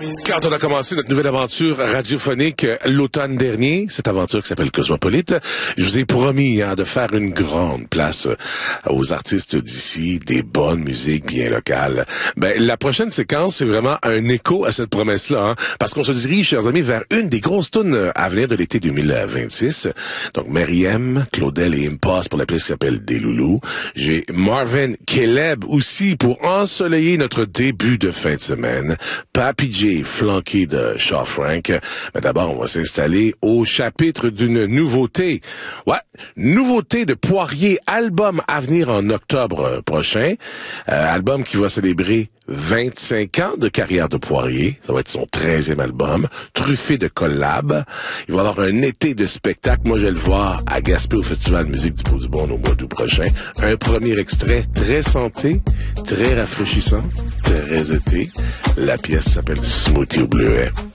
Quand on a commencé notre nouvelle aventure radiophonique l'automne dernier, cette aventure qui s'appelle Cosmopolite, je vous ai promis de faire une grande place aux artistes d'ici, des bonnes musiques bien locales. La prochaine séquence, c'est vraiment un écho à cette promesse-là, parce qu'on se dirige, chers amis, vers une des grosses tunes à venir de l'été 2026. Donc, Meriem, Claudel et Impost pour la pièce qui s'appelle Des Loulous. J'ai Marvin Caleb aussi pour ensoleiller notre début de fin de semaine. Papi J, flanqué de Shaw Frank. Mais d'abord, on va s'installer au chapitre d'une nouveauté. Ouais, nouveauté de Poirier, album à venir en octobre prochain. Album qui va célébrer 25 ans de carrière de Poirier. Ça va être son 13e album, truffé de collabs. Il va y avoir un été de spectacle. Moi, je vais le voir à Gaspé au Festival Musique du Beau-du-Bon au mois d'août prochain. Un premier extrait très santé, très rafraîchissant, très été. La pièce s'appelle Smoothie au bleuet.